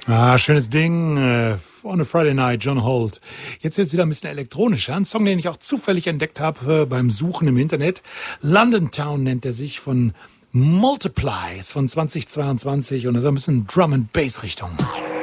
Schönes Ding. On a Friday Night, John Holt. Jetzt wird's wieder ein bisschen elektronischer. Ein Song, den ich auch zufällig entdeckt habe beim Suchen im Internet. London Town nennt er sich, von Multiplies von 2022. Und das ist ein bisschen Drum and Bass Richtung.